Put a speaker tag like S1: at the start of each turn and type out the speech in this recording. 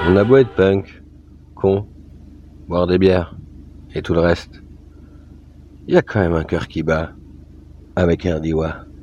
S1: On a beau être punk, con, boire des bières et tout le reste, il y a quand même un cœur qui bat avec un diwa.